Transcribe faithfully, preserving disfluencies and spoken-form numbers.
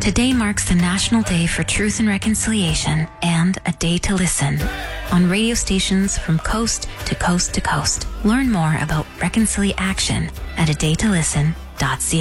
Today marks the National Day for Truth and Reconciliation and A Day to Listen on radio stations from coast to coast to coast. Learn more about Reconciliation at a day to listen dot c a.